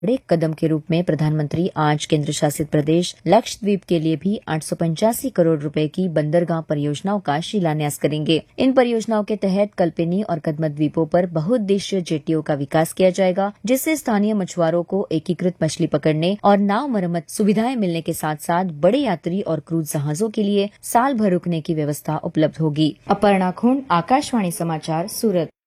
बड़े कदम के रूप में प्रधानमंत्री आज केंद्र शासित प्रदेश लक्षद्वीप के लिए भी 885 करोड़ रुपए की बंदरगाह परियोजनाओं का शिलान्यास करेंगे। इन परियोजनाओं के तहत कल्पेनी और कदमत द्वीपों पर बहुउद्देशीय जेटियों का विकास किया जाएगा, जिससे स्थानीय मछुआरों को एकीकृत मछली पकड़ने और नाव मरम्मत सुविधाएं मिलने के साथ साथ बड़े यात्री और क्रूज जहाजों के लिए साल भर रुकने की व्यवस्था उपलब्ध होगी। अपर्णा खुंड, आकाशवाणी समाचार, सूरत।